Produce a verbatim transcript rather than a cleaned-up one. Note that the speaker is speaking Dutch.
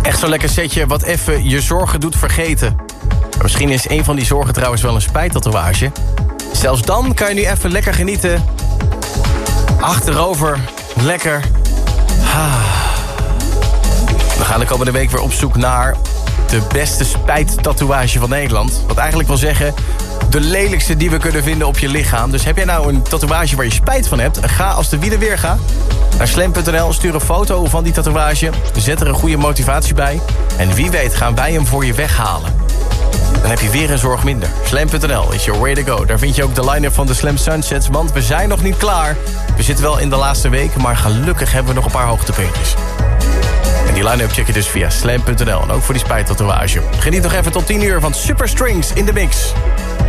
Echt zo'n lekker setje wat even je zorgen doet vergeten. Maar misschien is een van die zorgen trouwens wel een spijttatoeage. Zelfs dan kan je nu even lekker genieten. Achterover, lekker. We gaan de komende week weer op zoek naar de beste spijttatoeage van Nederland. Wat eigenlijk wil zeggen, de lelijkste die we kunnen vinden op je lichaam. Dus heb jij nou een tatoeage waar je spijt van hebt? Ga als de wielen weer gaan naar slam punt n l, stuur een foto van die tatoeage. Zet er een goede motivatie bij. En wie weet gaan wij hem voor je weghalen. Dan heb je weer een zorg minder. slam punt n l is your way to go. Daar vind je ook de line-up van de Slam Sunsets. Want we zijn nog niet klaar. We zitten wel in de laatste week, maar gelukkig hebben we nog een paar hoogtepuntjes. En die line-up check je dus via slam punt n l. En ook voor die spijttatoeage. Geniet nog even tot tien uur van Super Strings in de mix.